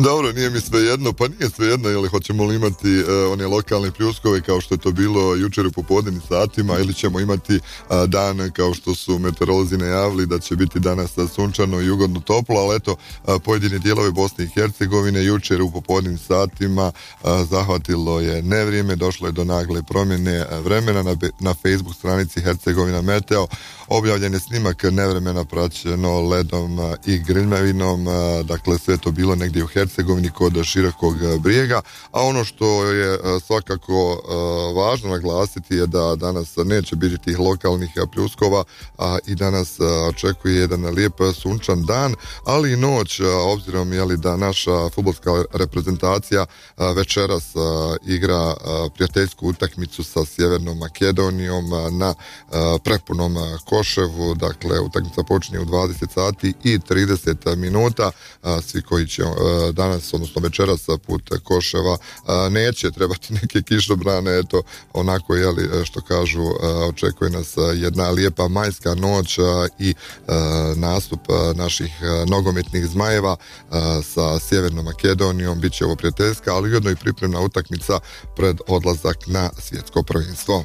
Dobro, nije mi svejedno, pa nije svejedno, jel hoćemo li imati one lokalne pljuskove kao što je to bilo jučer u popodnevnim satima, ili ćemo imati dan kao što su meteorolozi najavili da će biti danas sunčano i ugodno toplo, ali eto, pojedine dijelove Bosne i Hercegovine jučer u popodnevnim satima zahvatilo je nevrijeme, došlo je do nagle promjene vremena. Na Facebook stranici Hercegovina Meteo objavljen je snimak nevremena praćeno ledom i grmljavinom, dakle sve to bilo negdje u Hercegovini kod Širokog brijega, a ono što je svakako važno naglasiti je da danas neće biti tih lokalnih pljuskova i danas očekuje jedan lijep sunčan dan, ali i noć, obzirom da naša fudbalska reprezentacija večeras igra prijateljsku utakmicu sa Sjevernom Makedonijom na prepunom Koševu, dakle utakmica počinje u 20 sati i 30 minuta. Svi koji će danas, odnosno večeras put Koševa neće trebati neke kišobrane, eto onako što kažu, očekuje nas jedna lijepa majska noć i nastup naših nogometnih zmajeva sa Sjevernom Makedonijom. Biće ovo prijateljska, ali ujedno i pripremna utakmica pred odlazak na svjetsko prvenstvo.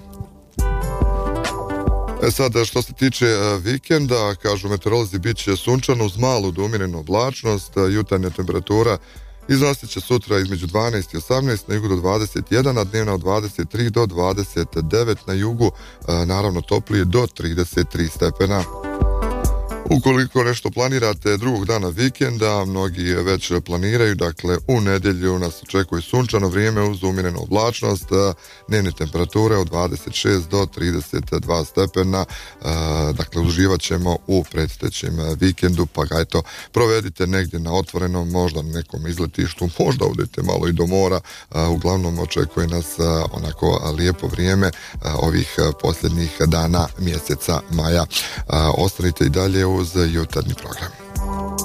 Sad, što se tiče vikenda, kažu meteorolozi, bit će sunčano uz malu do umjerenu oblačnost, jutarnja temperatura izrasti će sutra između 12 i 18, na jugu do 21, a dnevna od 23 do 29, na jugu naravno toplije do 33 stepena. Ukoliko nešto planirate drugog dana vikenda, mnogi već planiraju, dakle u nedjelju nas očekuje sunčano vrijeme uz umjerenu oblačnost, dnevne temperature od 26 do 32 stepena, dakle uživat ćemo u predstojećem vikendu, pa ga eto provedite negdje na otvorenom, možda na nekom izletištu, možda odete malo i do mora, uglavnom očekuje nas onako lijepo vrijeme ovih posljednjih dana mjeseca maja. Ostanite i dalje uz jutarnji program.